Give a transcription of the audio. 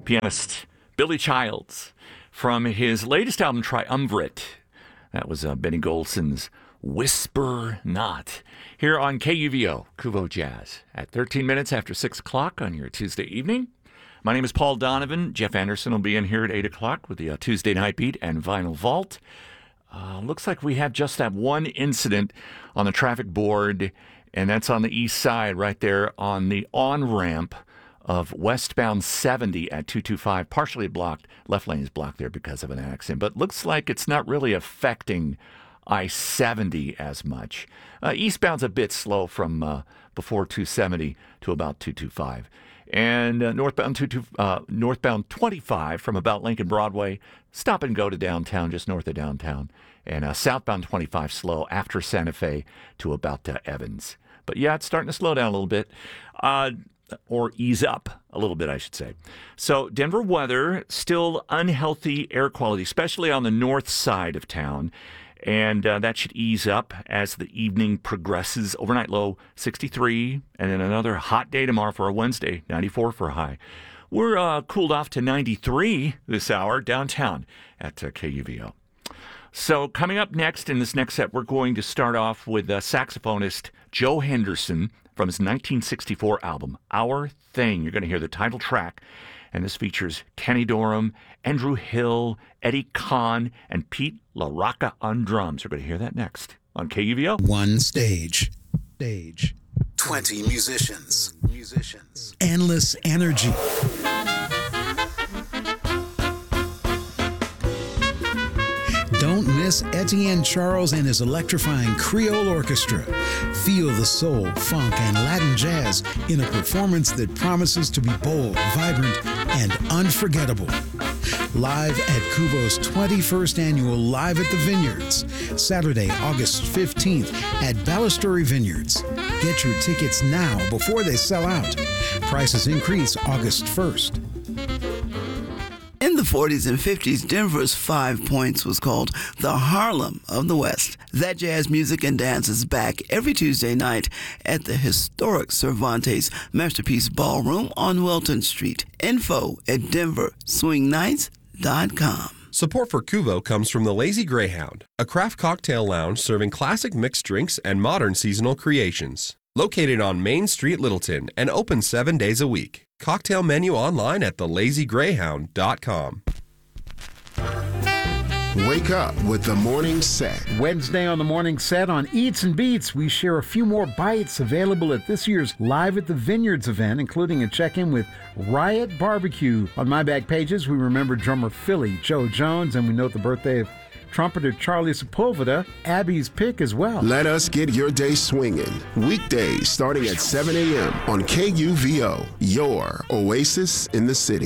pianist Billy Childs from his latest album, Triumvirate. That was Benny Golson's Whisper Not. Here on KUVO, Kuvo Jazz, at 13 minutes after 6 o'clock on your Tuesday evening. My name is Paul Donovan. Jeff Anderson will be in here at 8 o'clock with the Tuesday Night Beat and Vinyl Vault. Looks like we have just that one incident on the traffic board, and that's on the east side right there on the on-ramp of westbound 70 at 225, partially blocked. Left lane is blocked there because of an accident, but looks like it's not really affecting I-70 as much. Eastbound's a bit slow from before 270 to about 225. And northbound 25 from about Lincoln Broadway, stop and go to downtown, just north of downtown. And southbound 25 slow after Santa Fe to about Evans. But yeah, it's starting to slow down a little bit, or ease up a little bit, I should say. So Denver weather, still unhealthy air quality, especially on the north side of town. And that should ease up as the evening progresses. Overnight low, 63. And then another hot day tomorrow for a Wednesday, 94 for a high. We're cooled off to 93 this hour downtown at KUVO. So coming up next in this next set, we're going to start off with saxophonist Joe Henderson from his 1964 album, Our Thing. You're going to hear the title track. And this features Kenny Dorham, Andrew Hill, Eddie Kahn, and Pete LaRocca on drums. We're going to hear that next on KUVO. One stage. 20 musicians. Endless energy. Don't miss Etienne Charles and his electrifying Creole Orchestra. Feel the soul, funk, and Latin jazz in a performance that promises to be bold, vibrant, and unforgettable. Live at Kuvo's 21st annual Live at the Vineyards, Saturday, August 15th at Balustrade Vineyards. Get your tickets now before they sell out. Prices increase August 1st. In the 40s and 50s, Denver's 5 Points was called the Harlem of the West. That jazz music and dance is back every Tuesday night at the historic Cervantes Masterpiece Ballroom on Welton Street. Info at denverswingnights.com. Support for Kuvo comes from the Lazy Greyhound, a craft cocktail lounge serving classic mixed drinks and modern seasonal creations. Located on Main Street, Littleton, and open 7 days a week. Cocktail menu online at thelazygreyhound.com. Wake up with the morning set. Wednesday on the morning set on Eats and Beats, we share a few more bites available at this year's Live at the Vineyards event, including a check-in with Riot Barbecue. On my back pages, we remember drummer Philly Joe Jones, and we note the birthday of trumpeter Charlie Sepulveda, Abby's pick as well. Let us get your day swinging. Weekdays starting at 7 a.m. on KUVO, your oasis in the city.